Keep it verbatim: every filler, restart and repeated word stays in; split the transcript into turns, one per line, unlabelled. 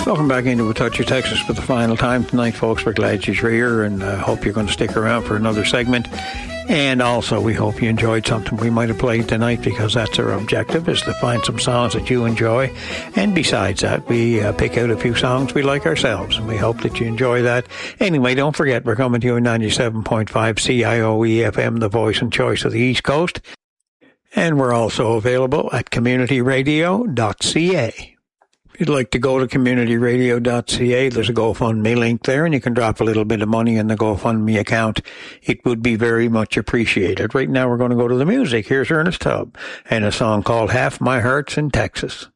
Welcome back into A Touch of Texas for the final time tonight, folks. We're glad you're here, and uh, hope you're going to stick around for another segment. And also, we hope you enjoyed something we might have played tonight, because that's our objective, is to find some songs that you enjoy. And besides that, we uh, pick out a few songs we like ourselves, and we hope that you enjoy that. Anyway, don't forget, we're coming to you in ninety-seven point five C I O E F M, the voice and choice of the East Coast. And we're also available at community radio dot c a. If you'd like to go to community radio dot c a, there's a GoFundMe link there, and you can drop a little bit of money in the GoFundMe account. It would be very much appreciated. Right now, we're going to go to the music. Here's Ernest Tubb and a song called Half My Heart's in Texas.